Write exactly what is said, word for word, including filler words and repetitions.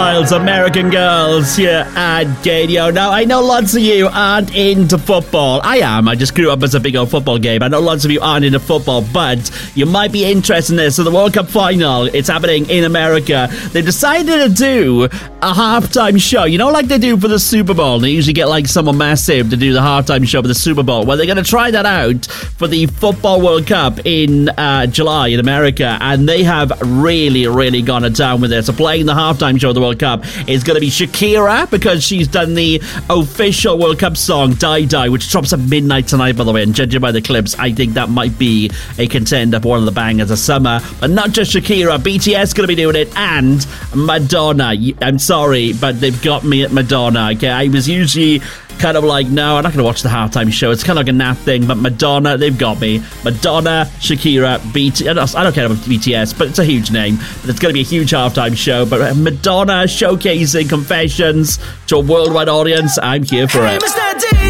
American Girls here at Radio. Now, I know lots of you aren't into football. I am. I just grew up as a big old football game. I know lots of you aren't into football, but you might be interested in this. So the World Cup final, it's happening in America. They decided to do a halftime show. You know, like they do for the Super Bowl. They usually get like someone massive to do the halftime show for the Super Bowl. Well, they're going to try that out for the Football World Cup in uh, July in America, and they have really, really gone to town with it. So playing the halftime show of the World Cup is going to be Shakira, because she's done the official World Cup song Die Die, which drops at midnight tonight, by the way, and judging by the clips, I think that might be a contender for one of the bangers of summer. But not just Shakira, B T S going to be doing it, and Madonna. I'm sorry, but they've got me at Madonna. Okay, I was usually kind of like, no, I'm not going to watch the halftime show. It's kind of like a nap thing, but Madonna, they've got me. Madonna, Shakira, B T S. I don't care about B T S, but it's a huge name. But it's going to be a huge halftime show. But Madonna showcasing Confessions to a worldwide audience. I'm here for it.